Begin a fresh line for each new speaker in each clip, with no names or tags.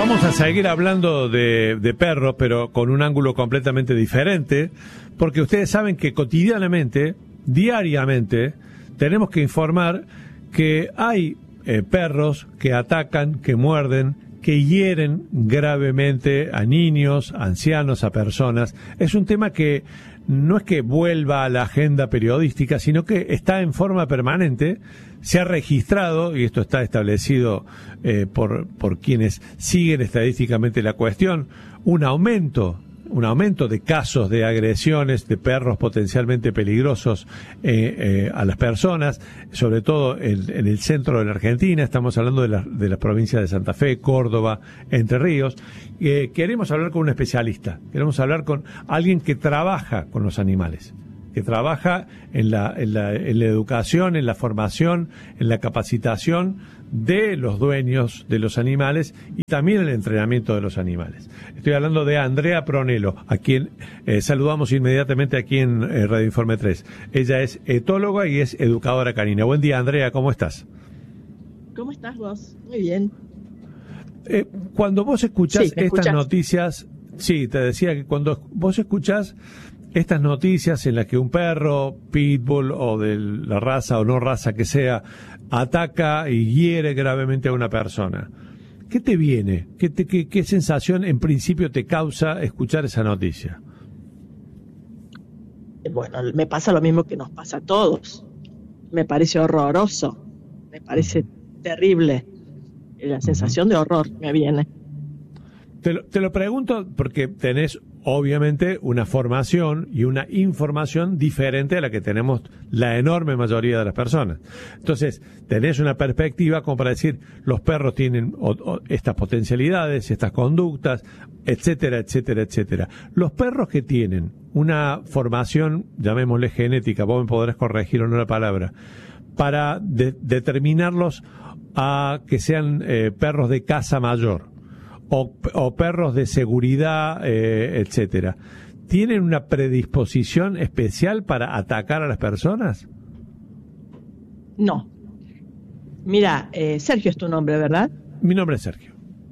Vamos a seguir hablando de perros, pero con un ángulo completamente diferente, porque ustedes saben que cotidianamente, diariamente, tenemos que informar que hay perros que atacan, que muerden, que hieren gravemente a niños, a ancianos, a personas. Es un tema que no es que vuelva a la agenda periodística, sino que está en forma permanente. Se ha registrado, y esto está establecido por quienes siguen estadísticamente la cuestión, un aumento de casos de agresiones de perros potencialmente peligrosos a las personas, sobre todo en el centro de la Argentina. Estamos hablando de las provincias de Santa Fe, Córdoba, Entre Ríos. Queremos hablar con un especialista, queremos hablar con alguien que trabaja con los animales, que trabaja en la educación, en la formación, en la capacitación de los dueños de los animales y también el entrenamiento de los animales. Estoy hablando de Andrea Pronello, a quien saludamos inmediatamente aquí en Radio Informe 3. Ella es etóloga y es educadora canina. Buen día, Andrea, ¿cómo estás?
¿Cómo estás vos? Muy bien.
Cuando vos escuchás estas noticias, sí, te decía que cuando vos escuchás estas noticias en las que un perro, pitbull o de la raza o no raza que sea, ataca y hiere gravemente a una persona, ¿qué te viene? ¿Qué sensación en principio te causa escuchar esa noticia?
Bueno, me pasa lo mismo que nos pasa a todos. Me parece horroroso, me parece terrible. La sensación de horror me viene.
Te lo pregunto porque tenés obviamente una formación y una información diferente a la que tenemos la enorme mayoría de las personas. Entonces, tenés una perspectiva como para decir, los perros tienen estas potencialidades, estas conductas, etcétera, etcétera, etcétera. Los perros que tienen una formación, llamémosle genética, vos me podrás corregir o no la palabra, para determinarlos a que sean perros de caza mayor, o perros de seguridad, etcétera, ¿tienen una predisposición especial para atacar a las personas?
No. Mira, Sergio es tu nombre, ¿verdad?
Mi nombre es Sergio.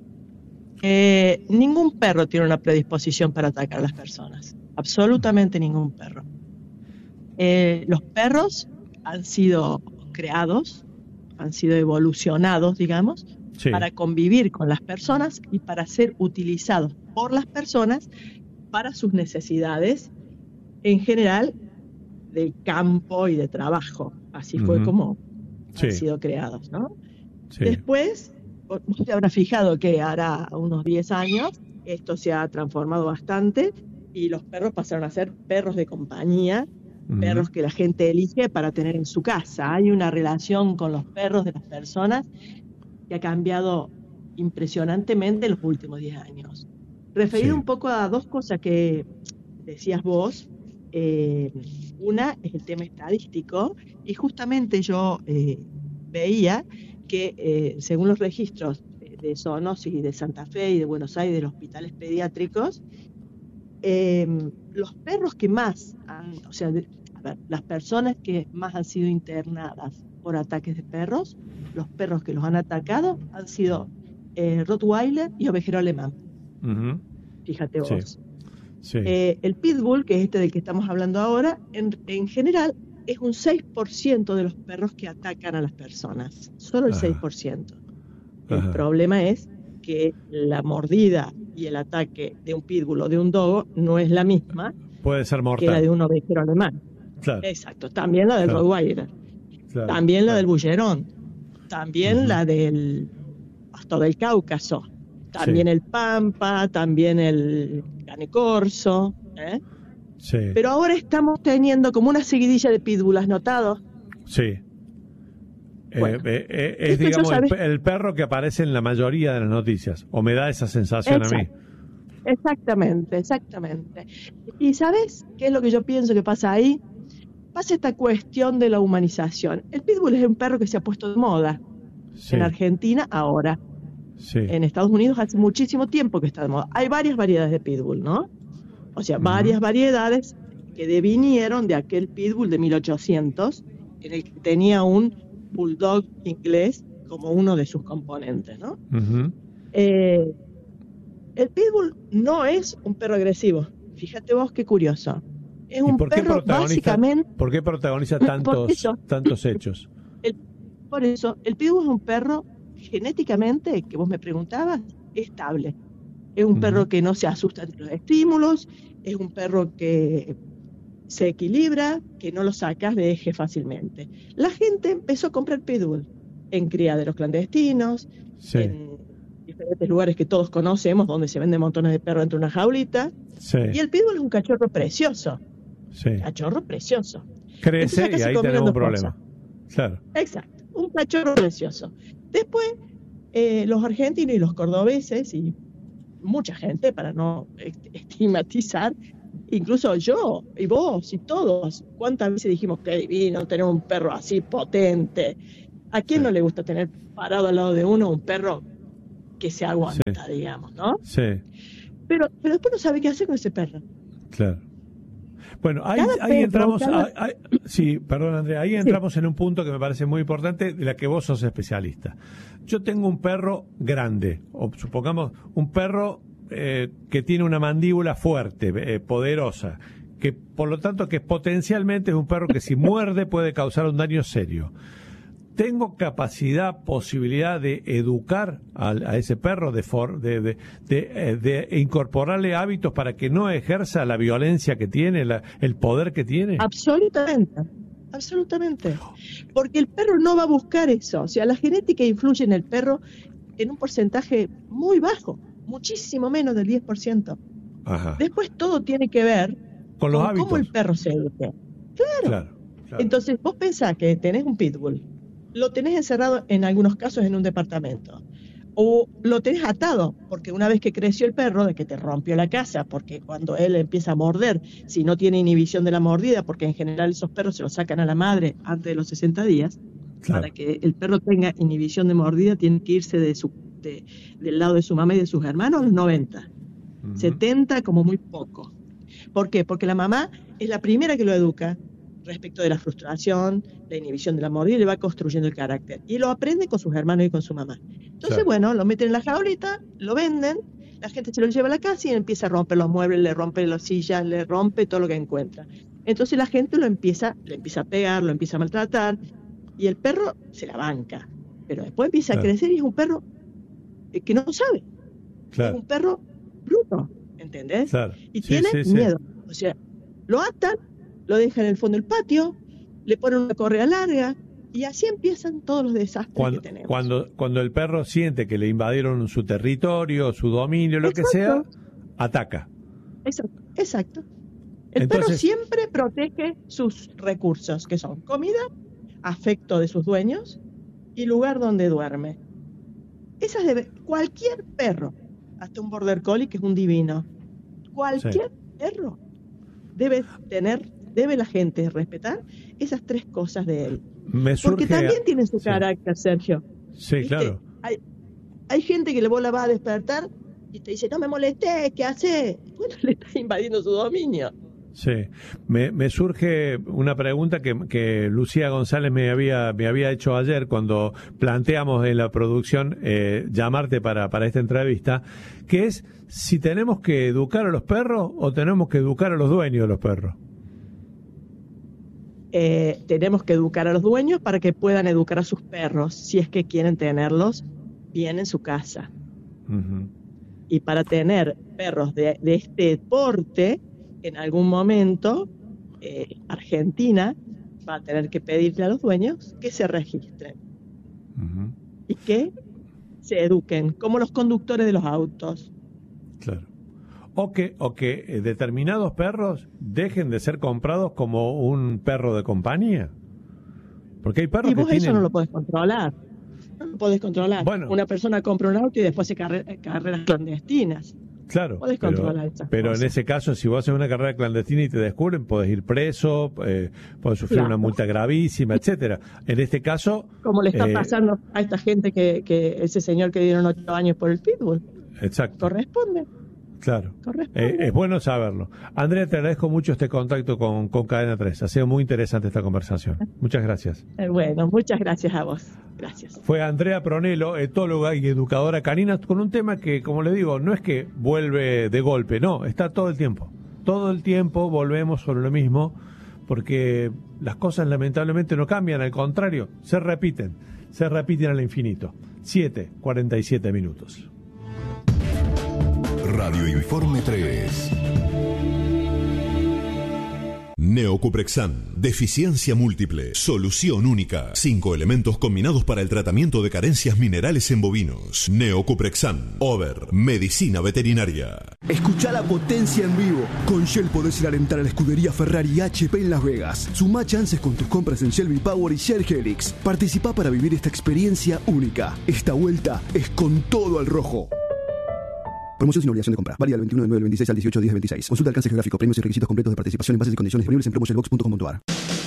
Ningún perro tiene una predisposición para atacar a las personas. Absolutamente ningún perro. Los perros han sido creados, han sido evolucionados, digamos, sí, para convivir con las personas y para ser utilizados por las personas para sus necesidades, en general, de campo y de trabajo. Así fue como han sido creados, ¿no? Sí. Después, usted te habrá fijado que hará unos 10 años esto se ha transformado bastante y los perros pasaron a ser perros de compañía, perros que la gente elige para tener en su casa. Hay una relación con los perros de las personas que ha cambiado impresionantemente en los últimos 10 años. Referido un poco a dos cosas que decías vos, una es el tema estadístico, y justamente yo veía que según los registros de zoonosis y de Santa Fe y de Buenos Aires, de los hospitales pediátricos, los perros que más las personas que más han sido internadas por ataques de perros, los perros que los han atacado han sido Rottweiler y ovejero alemán. Fíjate vos. Sí. El pitbull, que es este del que estamos hablando ahora, en general es un 6% de los perros que atacan a las personas. Solo el 6%. El problema es que la mordida y el ataque de un pitbull o de un dogo no es la misma.
Puede ser mortal.
Que la de un ovejero alemán.
Claro.
Exacto. También la del Rottweiler. Claro. También la del bullerón. También la del pastor del Cáucaso. También el pampa, también el cane corso. Sí. Pero ahora estamos teniendo como una seguidilla de pitbull, ¿has notado?
Sí. Bueno, es digamos el perro que aparece en la mayoría de las noticias, o me da esa sensación a mí.
Exactamente. ¿Y sabes qué es lo que yo pienso que pasa ahí? Pasa esta cuestión de la humanización. El pitbull es un perro que se ha puesto de moda en Argentina ahora. Sí. En Estados Unidos hace muchísimo tiempo que está de moda. Hay varias variedades de pitbull, ¿no? O sea, varias variedades que devinieron de aquel pitbull de 1800, en el que tenía un bulldog inglés como uno de sus componentes, ¿no? el pitbull no es un perro agresivo. Fíjate vos qué curioso. Es un perro básicamente...
¿Por qué protagoniza tantos hechos?
Por eso, el pitbull es un perro genéticamente, que vos me preguntabas, estable. Es un perro que no se asusta ante los estímulos, es un perro que se equilibra, que no lo sacas de eje fácilmente. La gente empezó a comprar pitbull en criaderos clandestinos,
sí,
en diferentes lugares que todos conocemos, donde se venden montones de perros dentro de una jaulita.
sí,
Y el pitbull es un cachorro precioso.
sí.
Cachorro precioso.
Crece
Entonces,
y ahí tenemos un problema. Claro.
Exacto, un cachorro precioso. Después, los argentinos y los cordobeses y mucha gente, para no estigmatizar, incluso yo y vos y todos, ¿cuántas veces dijimos que divino tener un perro así potente? ¿A quién no le gusta tener parado al lado de uno un perro que se aguanta, digamos, ¿no?
Sí.
Pero después no sabe qué hacer con ese perro.
Claro. Bueno, ahí entramos, sí, perdón Andrea, ahí entramos en un punto que me parece muy importante, de la que vos sos especialista. Yo tengo un perro grande, o supongamos un perro que tiene una mandíbula fuerte, poderosa, que por lo tanto que potencialmente es un perro que si muerde puede causar un daño serio. ¿Tengo capacidad, posibilidad de educar a ese perro, de incorporarle hábitos para que no ejerza la violencia que tiene, el poder que tiene?
Absolutamente, absolutamente. Porque el perro no va a buscar eso. O sea, la genética influye en el perro en un porcentaje muy bajo, muchísimo menos del 10%.
Ajá.
Después todo tiene que ver
con los hábitos.
Cómo el perro se eduque. Claro. Entonces, vos pensás que tenés un pitbull, lo tenés encerrado en algunos casos en un departamento, o lo tenés atado, porque una vez que creció el perro, de que te rompió la casa, porque cuando él empieza a morder, si no tiene inhibición de la mordida, porque en general esos perros se los sacan a la madre antes de los 60 días, para que el perro tenga inhibición de mordida, tiene que irse del lado de su mamá y de sus hermanos a los 90, 70 como muy poco. ¿Por qué? Porque la mamá es la primera que lo educa respecto de la frustración, la inhibición de la mordida, y le va construyendo el carácter. Y lo aprende con sus hermanos y con su mamá. Entonces, bueno, lo meten en la jaulita, lo venden, la gente se lo lleva a la casa y empieza a romper los muebles, le rompe las sillas, le rompe todo lo que encuentra. Entonces la gente le empieza a pegar, lo empieza a maltratar, y el perro se la banca. Pero después empieza a crecer y es un perro que no sabe. Es un perro bruto, ¿entendés? Y tiene miedo. O sea, lo atan, lo dejan en el fondo del patio, le ponen una correa larga, y así empiezan todos los desastres que tenemos.
Cuando el perro siente que le invadieron su territorio, su dominio, lo que sea, ataca.
Exacto. El perro siempre protege sus recursos, que son comida, afecto de sus dueños y lugar donde duerme. Cualquier perro, hasta un border collie que es un divino, cualquier perro debe la gente respetar esas tres cosas de él. Porque también tiene su carácter, Sergio.
Sí, ¿viste? Claro.
Hay gente que vos la va a despertar y te dice, no me molestes, ¿qué hace? Bueno, le estás invadiendo su dominio.
Sí, me surge una pregunta que Lucía González me había hecho ayer cuando planteamos en la producción llamarte para esta entrevista, que es si tenemos que educar a los perros o tenemos que educar a los dueños de los perros.
Tenemos que educar a los dueños para que puedan educar a sus perros, si es que quieren tenerlos bien en su casa. Y para tener perros de este porte, en algún momento Argentina va a tener que pedirle a los dueños que se registren y que se eduquen como los conductores de los autos.
Claro. O que determinados perros dejen de ser comprados como un perro de compañía. Porque hay perros
y vos
que
eso no lo podés controlar. No lo podés controlar. Bueno, una persona compra un auto y después se carreras clandestinas.
Claro, pero en ese caso, si vos haces una carrera clandestina y te descubren, podés ir preso, podés sufrir una multa gravísima, etcétera. En este caso...
Como le está pasando a esta gente que ese señor que dieron 8 años por el pitbull.
Exacto.
Corresponde.
Claro.
Corresponde.
Es bueno saberlo. Andrea, te agradezco mucho este contacto con Cadena 3. Ha sido muy interesante esta conversación. Muchas gracias.
Bueno, muchas gracias a vos. Gracias.
Fue Andrea Pronello, etóloga y educadora canina, con un tema que, como le digo, no es que vuelve de golpe, no, está todo el tiempo. Todo el tiempo volvemos sobre lo mismo, porque las cosas lamentablemente no cambian, al contrario, se repiten al infinito. 7:47 minutos.
Radio Informe 3. Neocuprexan, deficiencia múltiple, solución única. 5 elementos combinados para el tratamiento de carencias minerales en bovinos. Neocuprexan, Over, medicina veterinaria.
Escucha la potencia en vivo. Con Shell podés ir a alentar a la escudería Ferrari y HP en Las Vegas. Sumá chances con tus compras en Shell V-Power y Shell Helix. Participá para vivir esta experiencia única. Esta vuelta es con todo al rojo. Promoción sin obligación de compra. Válida del 21 del 9 del 26 al 18 10 del 26. Consulta alcance geográfico, premios y requisitos completos de participación en bases y condiciones disponibles en promotionbox.com.ar.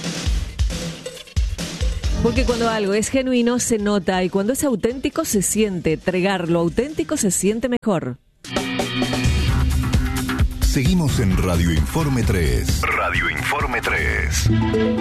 Porque cuando algo es genuino se nota y cuando es auténtico se siente. Tregar lo auténtico se siente mejor.
Seguimos en Radio Informe 3. Radio Informe 3.